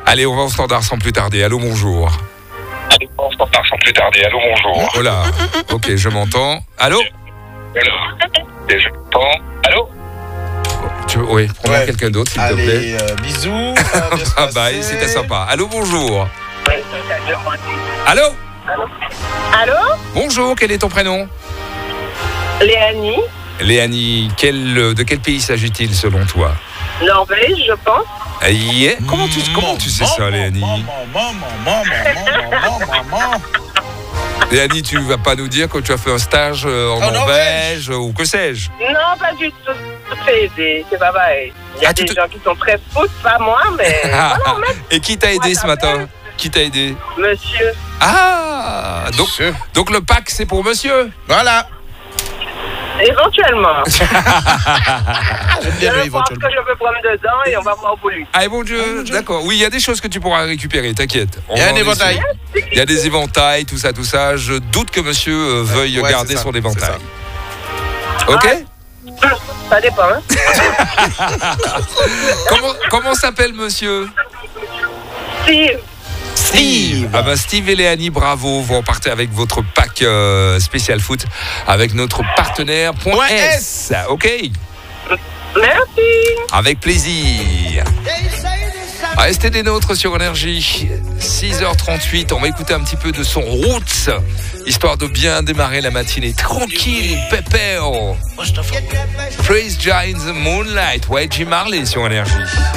Allez, on va au standard sans plus tarder. Allô, bonjour. Allez, on se repart sans plus tarder. Allô, bonjour. Oh là. Ok, je m'entends. Allô? Et je t'entends. Allô? Oui, prends-moi quelqu'un d'autre, s'il te plaît. Allez, bisous. Ça va bien se Ah bah, passer. c'était sympa. Allô, bonjour. Allô? Allô? Bonjour, quel est ton prénom? Léanie, Léanie, de quel pays s'agit-il selon toi? Norvège, je pense. Yeah. Comment tu sais ça, Léanie? Léanie, tu vas pas nous dire que tu as fait un stage en Norvège ou que sais-je? Non, pas du tout. C'est pas pareil. Il y a des gens qui sont très foot, pas moi, mais voilà, même. Et qui t'a aidé ce matin? Qui t'a aidé? Monsieur. Ah, donc le pack, c'est pour monsieur? Voilà. Éventuellement. J'aime bien le Je pense que éventuellement. je peux prendre dedans et on va voir pour lui. Ah, mon Dieu, d'accord. Oui, il y a des choses que tu pourras récupérer, t'inquiète. Il y a un éventail. Il y a des éventails, tout ça. Je doute que monsieur veuille garder son éventail. Ok? Ça dépend, hein? Comment s'appelle monsieur? Steve. Ah bah Steve et Léanie, bravo, vous repartez avec votre pack spécial foot avec notre partenaire .s. Ok? Merci. Avec plaisir. Restez des nôtres sur Énergie. 6h38, on va écouter un petit peu de son Roots, histoire de bien démarrer la matinée tranquille, pépère. Praise Jah in the Moonlight, ouais, Jim Marley sur Énergie.